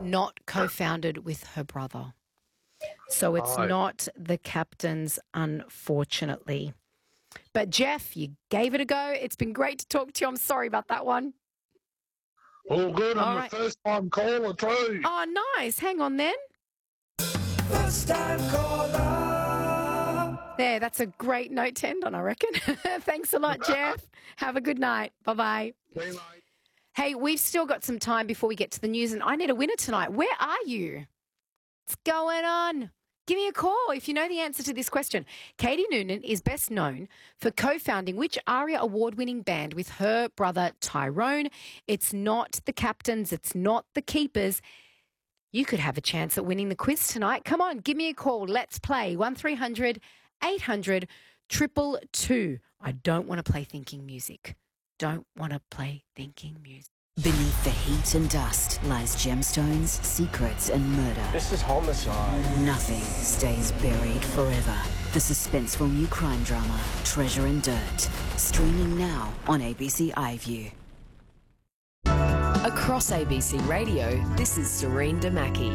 not co-founded with her brother. So it's not the Captains, unfortunately. But, Jeff, you gave it a go. It's been great to talk to you. I'm sorry about that one. All good. I'm right. a first-time caller too. Oh, nice. Hang on then. First-time caller. There, that's a great note to end on, I reckon. Thanks a lot, Jeff. Have a good night. Bye-bye. See you, mate. Hey, we've still got some time before we get to the news, and I need a winner tonight. Where are you? What's going on? Give me a call if you know the answer to this question. Katie Noonan is best known for co-founding which ARIA award-winning band with her brother Tyrone? It's not the Captains. It's not the Keepers. You could have a chance at winning the quiz tonight. Come on, give me a call. Let's play 1300 800 222. I don't want to play thinking music. Don't want to play thinking music. Beneath the heat and dust lies gemstones, secrets and murder. This is homicide. Nothing stays buried forever. The suspenseful new crime drama, Treasure and Dirt. Streaming now on ABC iView. Across ABC Radio, this is Serene Damaki.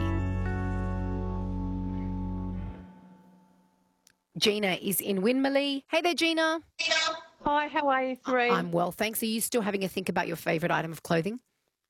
Gina is in Winmalee. Hey there, Gina. Hi, how are you, Serene? I'm well, thanks. Are you still having a think about your favourite item of clothing?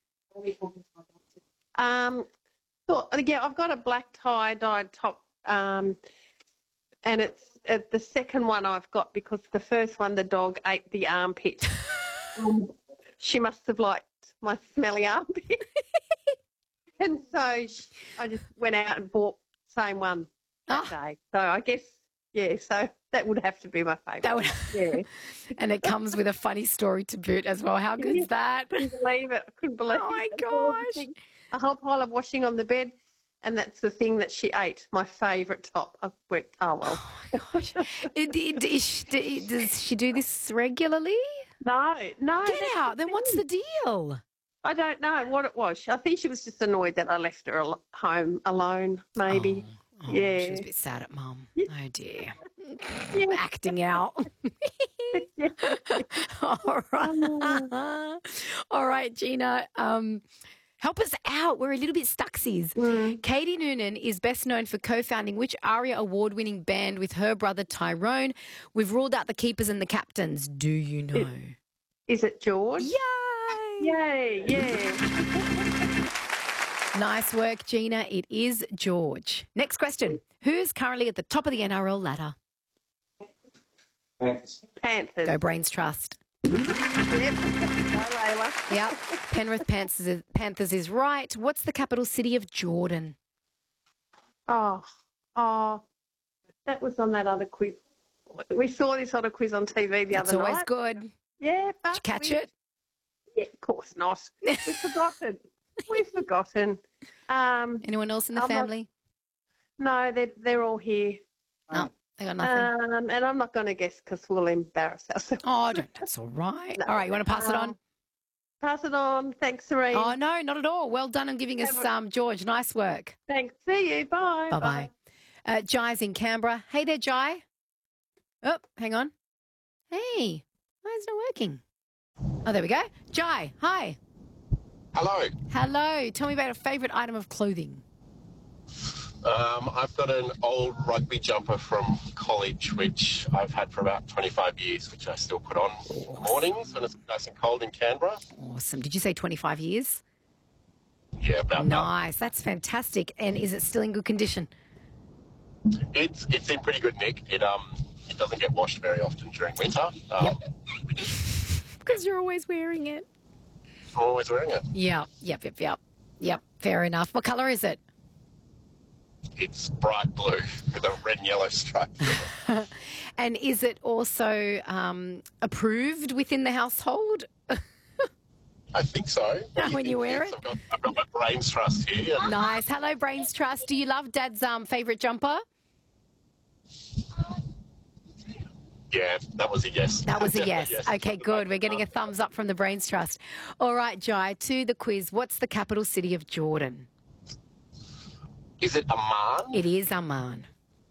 I've got a black tie-dyed top, and it's the second one I've got because the first one the dog ate the armpit. She must have liked my smelly armpit. And so I just went out and bought the same one that day. So I guess, yeah, so that would have to be my favourite. Yeah. And it comes with a funny story to boot as well. How good's that? I couldn't believe it. Oh, my gosh. A whole pile of washing on the bed, and that's the thing that she ate, my favourite top. I went, oh, well. Oh, my gosh. Does she do this regularly? No. Get out. Then what's the deal? I don't know what it was. I think she was just annoyed that I left her home alone, maybe. Oh, yeah. She was a bit sad at Mum. Oh, dear. Yeah. Acting out. All right. All right, Gina. Help us out. We're a little bit stucksies. Katie Noonan is best known for co-founding which ARIA award-winning band with her brother Tyrone? We've ruled out the Keepers and the Captains. Do you know? Is it George? Yay! Yay, yeah. Nice work, Gina. It is George. Next question. Who's currently at the top of the NRL ladder? Panthers. Go Brains Trust. Yep. Go Layla. Yep. Penrith Panthers is right. What's the capital city of Jordan? Oh, that was on that other quiz. We saw this other quiz on TV the That's other night. always good. Yeah, but Did you catch it? Yeah, of course not. We've forgotten. Anyone else in the family? No, they're all here. No, they got nothing. And I'm not going to guess because we'll embarrass ourselves. Oh, that's all right. No. All right, you want to pass it on? Pass it on. Thanks, Serene. Oh, no, not at all. Well done on giving us George. Nice work. Thanks. See you. Bye. Bye-bye. Jai's in Canberra. Hey there, Jai. Oh, hang on. Hey, why is it not working? Oh, there we go. Jai, hi. Hello. Hello. Tell me about a favourite item of clothing. I've got an old rugby jumper from college, which I've had for about 25 years, which I still put on mornings when it's nice and cold in Canberra. Awesome. Did you say 25 years? Yeah, about Nice. That's fantastic. And is it still in good condition? It's in pretty good nick. It doesn't get washed very often during winter. Because you're always wearing it. I'm always wearing it. Yeah. Yep. Fair enough. What colour is it? It's bright blue with a red and yellow stripe. And is it also approved within the household? I think so. When you wear it? I've got my Brains Trust here. Nice. Hello, Brains Trust. Do you love Dad's favourite jumper? Yeah, that was a yes. That was a yes. Yes. Okay, good. We're getting a thumbs up from the Brains Trust. All right, Jai, to the quiz. What's the capital city of Jordan? Is it Amman? It is Amman.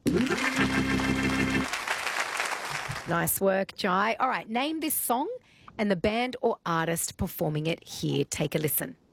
Nice work, Jai. All right, name this song and the band or artist performing it here. Take a listen.